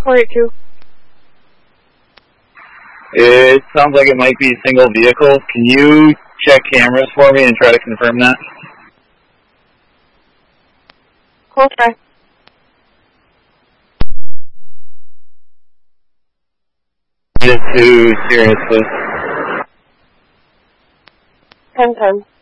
482. It sounds like it might be a single vehicle. Can you check cameras for me and try to confirm that? Cool, try. Just too serious, please. 10-10.